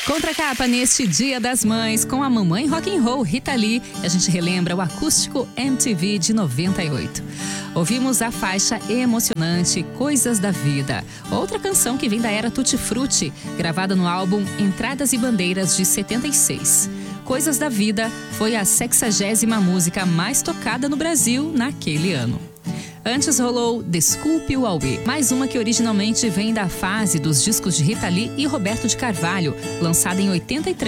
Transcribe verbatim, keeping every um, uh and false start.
Contracapa neste Dia das Mães com a mamãe rock and roll Rita Lee. A gente relembra o acústico M T V de noventa e oito. Ouvimos a faixa emocionante Coisas da Vida, outra canção que vem da era Tutti Frutti, gravada no álbum Entradas e Bandeiras de setenta e seis. Coisas da Vida foi a sexagésima música mais tocada no Brasil naquele ano. Antes rolou Desculpe o Auê, mais uma que originalmente vem da fase dos discos de Rita Lee e Roberto de Carvalho, lançada em oitenta e três.